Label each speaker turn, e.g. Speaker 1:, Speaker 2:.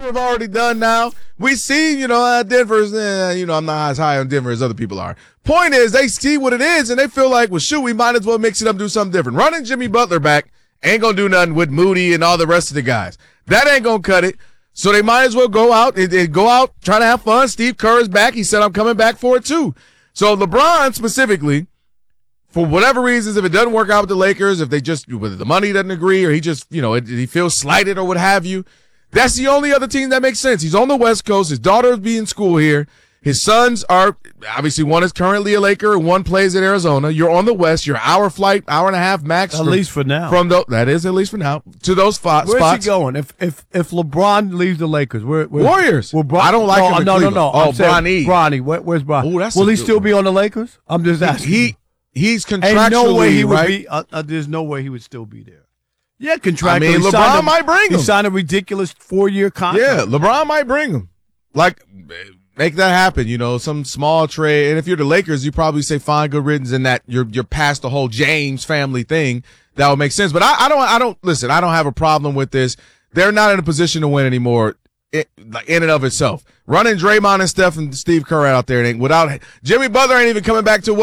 Speaker 1: have already done now. We see, Denver's, I'm not as high on Denver as other people are. Point is, they see what it is, and they feel like, well, shoot, we might as well mix it up and do something different. Running Jimmy Butler back ain't going to do nothing with Moody and all the rest of the guys. That ain't going to cut it. So they might as well go out trying to have fun. Steve Kerr is back. He said, I'm coming back for it too. So LeBron specifically, for whatever reasons, if it doesn't work out with the Lakers, if whether the money doesn't agree or he just, he feels slighted or what have you, that's the only other team that makes sense. He's on the West Coast. His daughter will be in school here. His sons are, obviously, one is currently a Laker and one plays in Arizona. You're on the West. You're hour flight, hour and a half max.
Speaker 2: At least for now.
Speaker 1: That is at least for now. To those spots.
Speaker 2: Where's he going? If LeBron leaves the Lakers,
Speaker 1: Warriors. I don't like him in Cleveland.
Speaker 2: No.
Speaker 1: Oh, Bronny.
Speaker 2: Bronny. Where's Bronny? Will he still be on the Lakers? I'm just asking.
Speaker 1: He's contractually,
Speaker 2: ain't no way he would
Speaker 1: right?
Speaker 2: be. There's no way he would still be there. Yeah, contractually.
Speaker 1: I mean, LeBron might bring him.
Speaker 2: He signed a ridiculous 4-year contract.
Speaker 1: Yeah, LeBron might bring him. Make that happen, some small trade. And if you're the Lakers, you probably say, fine, good riddance, in that you're past the whole James family thing. That would make sense. But I don't listen, I don't have a problem with this. They're not in a position to win anymore in and of itself. Running Draymond and Steph and Steve Kerr out there, without Jimmy Butler ain't even coming back to